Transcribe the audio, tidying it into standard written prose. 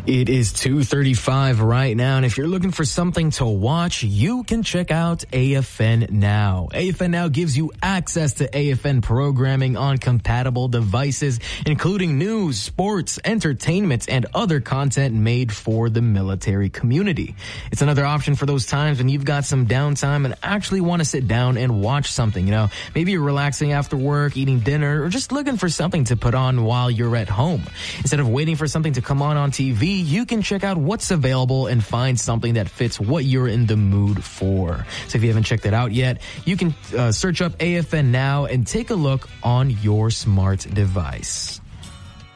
It is 2:35 right now, and if you're looking for something to watch, you can check out AFN Now. AFN Now gives you access to AFN programming on compatible devices, including news, sports, entertainment, and other content made for the military community. It's another option for those times when you've got some downtime and actually want to sit down and watch something. Maybe you're relaxing after work, eating dinner, or just looking for something to put on while you're at home. Instead of waiting for something to come on TV, you can check out what's available and find something that fits what you're in the mood for. So if you haven't checked it out yet, you can search up AFN Now and take a look on your smart device.